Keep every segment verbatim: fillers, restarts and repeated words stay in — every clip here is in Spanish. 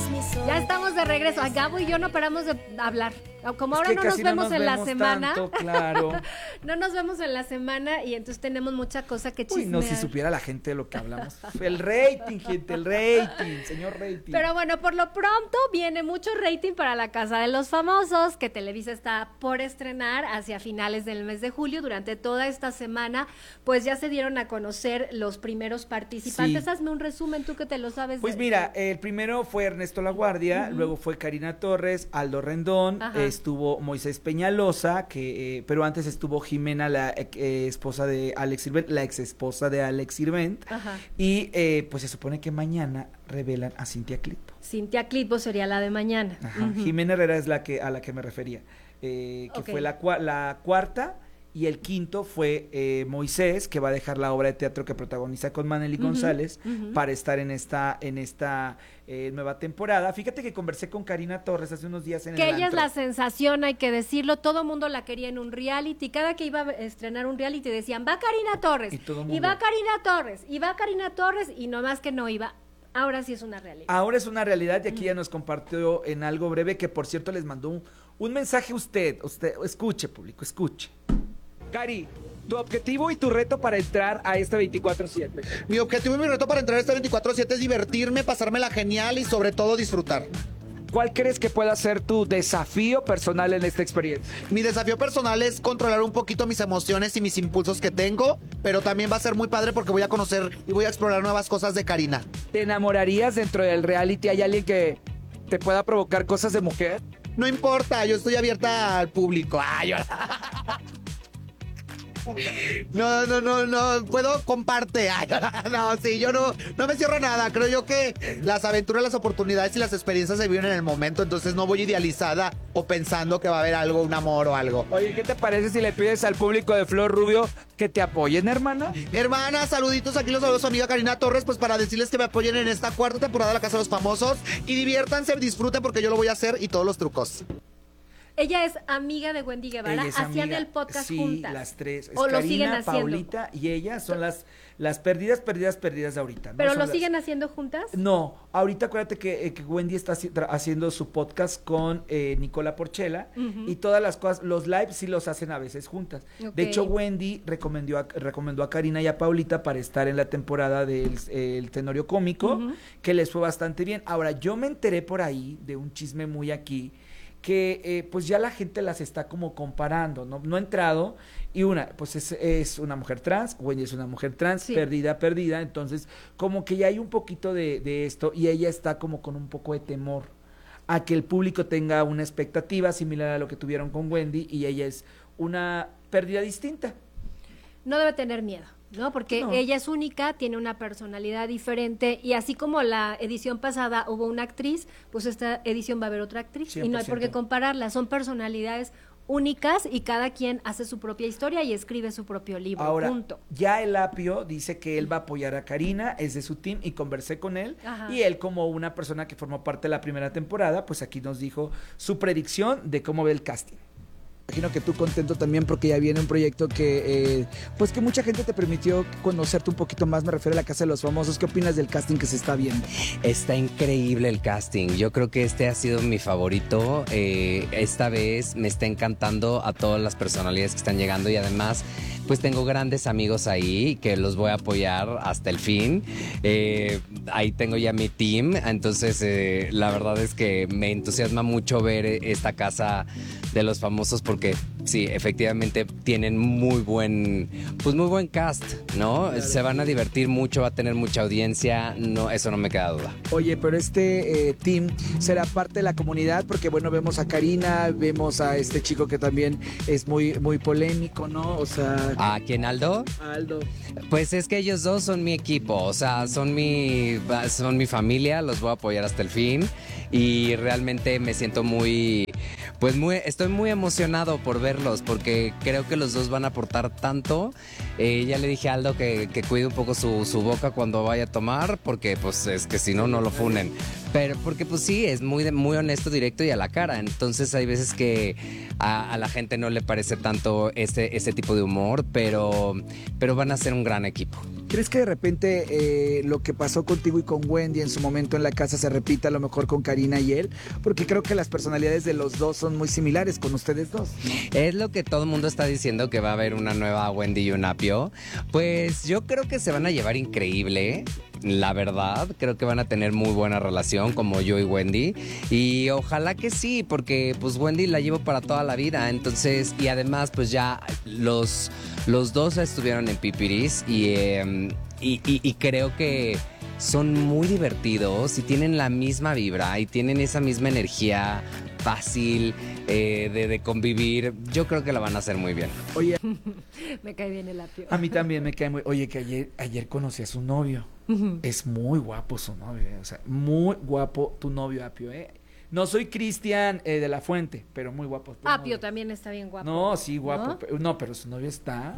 Ya estamos de regreso. Ay, Gabo y yo no paramos de hablar. Como ahora es que no nos casi vemos no nos en la vemos semana. tanto, claro. No nos vemos en la semana y entonces tenemos mucha cosa que Uy, chismear. no, si supiera la gente de lo que hablamos. El rating, gente, el rating, señor rating. Pero bueno, por lo pronto viene mucho rating para La Casa de los Famosos, que Televisa está por estrenar hacia finales del mes de julio. Durante toda esta semana, pues ya se dieron a conocer los primeros participantes. Sí. Hazme un resumen, tú que te lo sabes. Pues de... mira, el primero fue Ernesto Laguardia, uh-huh. Luego fue Karina Torres, Aldo Rendón, eh, estuvo Moisés Peñalosa, que eh, pero antes estuvo Jimena, la eh, esposa de Alex Sirvent, la ex esposa de Alex Sirvent, Ajá. y eh, pues se supone que mañana revelan a Cintia Clitbo. Cintia Clitbo sería la de mañana. Ajá. Uh-huh. Jimena Herrera es la que a la que me refería, eh, que okay. fue la, la cuarta. Y el quinto fue eh, Moisés, que va a dejar la obra de teatro que protagoniza con Manely uh-huh, González uh-huh. para estar en esta en esta eh, nueva temporada. Fíjate que conversé con Karina Torres hace unos días en que el ella antro. Es la sensación, hay que decirlo. Todo mundo la quería en un reality. Cada que iba a estrenar un reality decían, va Karina Torres, y, todo mundo... y va Karina Torres, y va Karina Torres, y nomás que no iba. Ahora sí es una realidad. Ahora es una realidad y aquí uh-huh. ya nos compartió en algo breve, que por cierto les mandó un, un mensaje a usted. Usted, escuche, público, escuche. Cari, tu objetivo y tu reto para entrar a este veinticuatro siete. Mi objetivo y mi reto para entrar a este veinticuatro siete es divertirme, pasármela genial y sobre todo disfrutar. ¿Cuál crees que pueda ser tu desafío personal en esta experiencia? Mi desafío personal es controlar un poquito mis emociones y mis impulsos que tengo, pero también va a ser muy padre porque voy a conocer y voy a explorar nuevas cosas de Karina. ¿Te enamorarías dentro del reality? ¿Hay alguien que te pueda provocar cosas de mujer? No importa, yo estoy abierta al público. Ay, yo... No, no, no, no, puedo, comparte. Ay, no, sí, yo no, no me cierro nada. Creo yo que las aventuras, las oportunidades y las experiencias se viven en el momento, entonces no voy idealizada o pensando que va a haber algo, un amor o algo. Oye, ¿qué te parece si le pides al público de Flor Rubio que te apoyen, hermana? Hermana, saluditos, aquí los saludos a su amiga Karina Torres, pues para decirles que me apoyen en esta cuarta temporada de La Casa de los Famosos y diviértanse, disfruten porque yo lo voy a hacer y todos los trucos. Ella es amiga de Wendy Guevara, hacían amiga, el podcast sí, juntas. Sí, las tres. Es o Karina, lo siguen haciendo. Paulita y ella son las, las perdidas, perdidas, perdidas de ahorita. ¿no? ¿Pero son lo las... siguen haciendo juntas? No, ahorita acuérdate que, eh, que Wendy está haciendo su podcast con eh, Nicola Porchela uh-huh. y todas las cosas, los lives sí los hacen a veces juntas. Okay. De hecho, Wendy recomendó a, recomendó a Karina y a Paulita para estar en la temporada del el Tenorio Cómico, uh-huh. que les fue bastante bien. Ahora, yo me enteré por ahí de un chisme muy aquí, que eh, pues ya la gente las está como comparando, ¿no? No ha entrado, y una, pues es, es una mujer trans, Wendy es una mujer trans, sí. perdida, perdida, entonces como que ya hay un poquito de, de esto, y ella está como con un poco de temor a que el público tenga una expectativa similar a lo que tuvieron con Wendy, y ella es una pérdida distinta. No debe tener miedo, ¿no? Porque no. ella es única, tiene una personalidad diferente, y así como la edición pasada hubo una actriz, pues esta edición va a haber otra actriz, cien por ciento. Y no hay por qué compararla, son personalidades únicas y cada quien hace su propia historia y escribe su propio libro. Ahora, punto. Ya el Apio dice que él va a apoyar a Karina, es de su team, y conversé con él, Ajá. y él, como una persona que formó parte de la primera temporada, pues aquí nos dijo su predicción de cómo ve el casting. Imagino que tú contento también porque ya viene un proyecto que, eh, pues que mucha gente te permitió conocerte un poquito más, me refiero a La Casa de los Famosos. ¿Qué opinas del casting que se está viendo? Está increíble el casting, yo creo que este ha sido mi favorito, eh, esta vez me está encantando a todas las personalidades que están llegando y además pues tengo grandes amigos ahí que los voy a apoyar hasta el fin, eh, ahí tengo ya mi team, entonces eh, la verdad es que me entusiasma mucho ver esta Casa de los Famosos porque sí, efectivamente tienen muy buen, pues muy buen cast, ¿no? Claro. Se van a divertir mucho, va a tener mucha audiencia, no, eso no me queda duda. Oye, pero este eh, team será parte de la comunidad porque bueno, vemos a Karina, vemos a este chico que también es muy, muy polémico, ¿no? O sea... ¿A quién, Aldo? Aldo. Pues es que ellos dos son mi equipo, o sea, son mi, son mi familia, los voy a apoyar hasta el fin y realmente me siento muy... pues muy, estoy muy emocionado por verlos porque creo que los dos van a aportar tanto. Eh, ya le dije a Aldo que, que cuide un poco su, su boca cuando vaya a tomar porque pues es que si no, no lo funen. Pero porque pues sí, es muy, muy honesto, directo y a la cara. Entonces hay veces que a, a la gente no le parece tanto ese, ese tipo de humor, pero, pero van a ser un gran equipo. ¿Crees que de repente eh, lo que pasó contigo y con Wendy en su momento en la casa se repita a lo mejor con Karina y él? Porque creo que las personalidades de los dos son muy similares con ustedes dos, ¿no? Es lo que todo el mundo está diciendo, que va a haber una nueva Wendy y un Apio. Pues yo creo que se van a llevar increíble. La verdad, creo que van a tener muy buena relación como yo y Wendy y ojalá que sí, porque pues Wendy la llevo para toda la vida, entonces, y además pues ya los, los dos estuvieron en Pipiris y, eh, y, y, y creo que son muy divertidos y tienen la misma vibra y tienen esa misma energía fácil eh, de, de convivir. Yo creo que la van a hacer muy bien. Oye, me cae bien el Apio. A mí también me cae muy... Oye, que ayer, ayer conocí a su novio. Uh-huh. Es muy guapo su novio, eh. O sea, muy guapo tu novio, Apio, ¿eh? No soy Cristian eh, de la Fuente, pero muy guapo. Apio también está bien guapo. No, sí, guapo. ¿No? Pero, no, pero su novio está...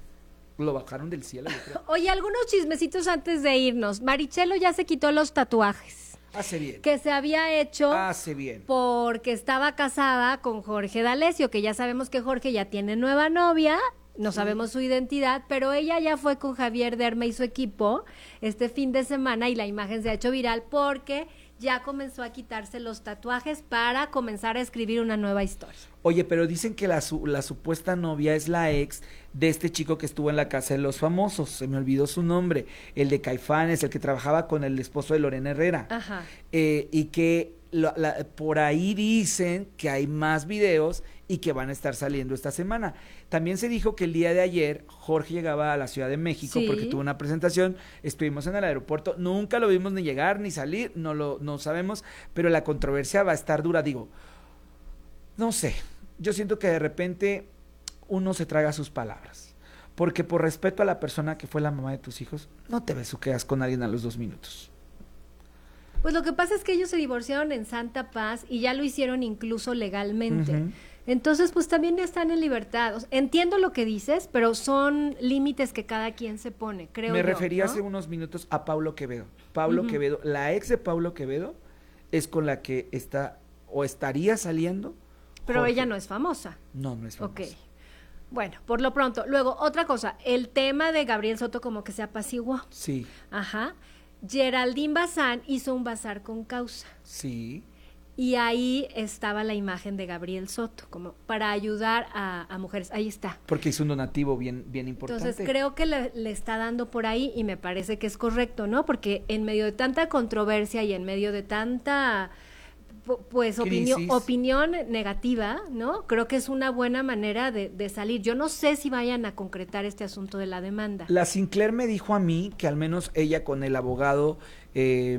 Lo bajaron del cielo, yo creo. Oye, algunos chismecitos antes de irnos. Marichelo ya se quitó los tatuajes. Hace bien. Que se había hecho Hace bien. porque estaba casada con Jorge D'Alessio, que ya sabemos que Jorge ya tiene nueva novia, no sí. sabemos su identidad, pero ella ya fue con Javier Derme y su equipo este fin de semana y la imagen se ha hecho viral porque ya comenzó a quitarse los tatuajes para comenzar a escribir una nueva historia. Oye, pero dicen que la, su, la supuesta novia es la ex de este chico que estuvo en la Casa de los Famosos, se me olvidó su nombre, el de Caifanes, el que trabajaba con el esposo de Lorena Herrera. Ajá. Eh, y que la, la, por ahí dicen que hay más videos y que van a estar saliendo esta semana. También se dijo que el día de ayer Jorge llegaba a la Ciudad de México sí. porque tuvo una presentación, estuvimos en el aeropuerto, nunca lo vimos ni llegar ni salir, no lo no sabemos, pero la controversia va a estar dura, digo, no sé, yo siento que de repente uno se traga sus palabras, porque por respeto a la persona que fue la mamá de tus hijos, no te besuqueas con alguien a los dos minutos. Pues lo que pasa es que ellos se divorciaron en santa paz y ya lo hicieron incluso legalmente. Uh-huh. Entonces, pues también están en libertad. O sea, entiendo lo que dices, pero son límites que cada quien se pone, creo Me yo, refería ¿no? hace unos minutos a Paulo Quevedo. Paulo uh-huh. Quevedo, la ex de Paulo Quevedo es con la que está o estaría saliendo. Pero Jorge. ella no es famosa. No, no es famosa. Ok. Bueno, por lo pronto. Luego, otra cosa, el tema de Gabriel Soto como que se apaciguó. Sí. Ajá. Geraldine Bazán hizo un bazar con causa. Sí. Y ahí estaba la imagen de Gabriel Soto, como para ayudar a, a mujeres. Ahí está. Porque hizo un donativo bien, bien importante. Entonces, creo que le, le está dando por ahí y me parece que es correcto, ¿no? Porque en medio de tanta controversia y en medio de tanta... pues opinión, opinión negativa, ¿no? Creo que es una buena manera de, de salir. Yo no sé si vayan a concretar este asunto de la demanda. La Sinclair me dijo a mí que al menos ella con el abogado, eh,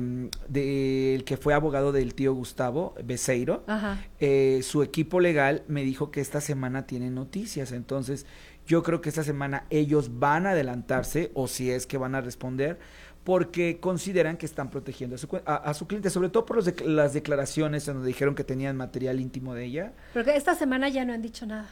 de, el que fue abogado del tío Gustavo Becerro, eh, su equipo legal me dijo que esta semana tiene noticias. Entonces, yo creo que esta semana ellos van a adelantarse, o si es que van a responder, porque consideran que están protegiendo a su, a, a su cliente, sobre todo por los de, las declaraciones donde dijeron que tenían material íntimo de ella. Pero que esta semana ya no han dicho nada.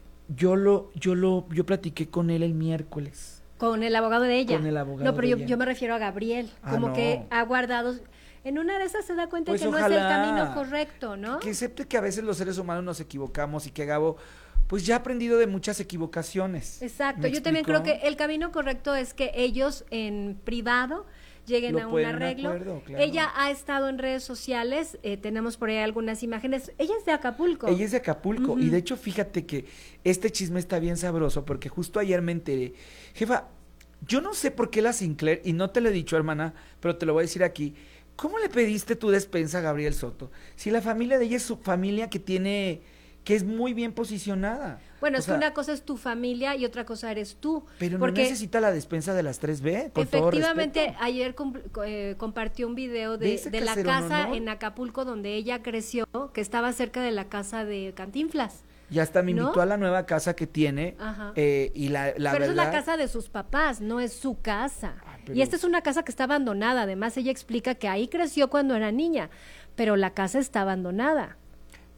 Yo lo, yo lo, yo platiqué con él el miércoles. Con el abogado de ella. Con el abogado No, pero de yo, ella. yo me refiero a Gabriel, ah, como no. que ha guardado. En una de esas se da cuenta pues que ojalá, no es el camino correcto, ¿no? Que acepte que a veces los seres humanos nos equivocamos y que Gabo, pues ya ha aprendido de muchas equivocaciones. Exacto, yo también creo que el camino correcto es que ellos en privado lleguen Lo a un pueden arreglo. acuerdo, claro. Ella ha estado en redes sociales, eh, tenemos por ahí algunas imágenes. Ella es de Acapulco. Ella es de Acapulco. Uh-huh. Y de hecho, fíjate que este chisme está bien sabroso porque justo ayer me enteré. Jefa, yo no sé por qué la Sinclair, y no te lo he dicho, hermana, pero te lo voy a decir aquí. ¿Cómo le pediste tu despensa a Gabriel Soto? Si la familia de ella es su familia que tiene, que es muy bien posicionada. Bueno, o es sea, que una cosa es tu familia y otra cosa eres tú. Pero porque no necesita la despensa de las tres B, con efectivamente, todo respeto. ayer eh, compartió un video de, de, de la casa ¿no? en Acapulco donde ella creció, que estaba cerca de la casa de Cantinflas. Y hasta me invitó ¿no? a la nueva casa que tiene. Eh, y la, la pero verdad... es la casa de sus papás, no es su casa. Ah, pero... Y esta es una casa que está abandonada. Además, ella explica que ahí creció cuando era niña, pero la casa está abandonada.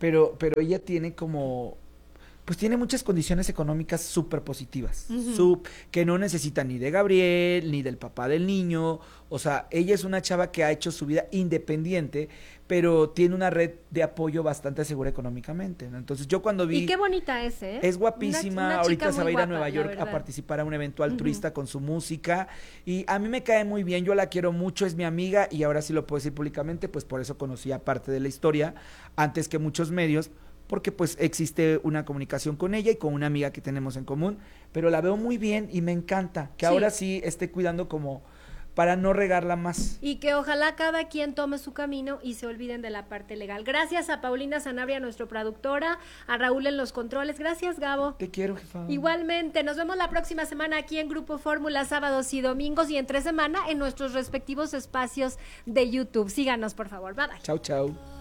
pero, pero ella tiene como, pues tiene muchas condiciones económicas súper positivas, uh-huh. sub, que no necesita ni de Gabriel, ni del papá del niño, o sea, ella es una chava que ha hecho su vida independiente, pero tiene una red de apoyo bastante segura económicamente, ¿no? Entonces yo cuando vi... Y qué bonita es, ¿eh? Es guapísima, una, una ahorita se va a ir guapa, a Nueva York a participar a un evento altruista uh-huh. con su música, y a mí me cae muy bien, yo la quiero mucho, es mi amiga, y ahora sí lo puedo decir públicamente, pues por eso conocía parte de la historia, antes que muchos medios, porque pues existe una comunicación con ella y con una amiga que tenemos en común, pero la veo muy bien y me encanta que sí. ahora sí esté cuidando como para no regarla más. Y que ojalá cada quien tome su camino y se olviden de la parte legal. Gracias a Paulina Sanabria, nuestra productora, a Raúl en los controles. Gracias, Gabo. Te quiero, jefa. Igualmente, nos vemos la próxima semana aquí en Grupo Fórmula, sábados y domingos, y entre semana en nuestros respectivos espacios de YouTube. Síganos, por favor. Bye, bye. Chau, chau.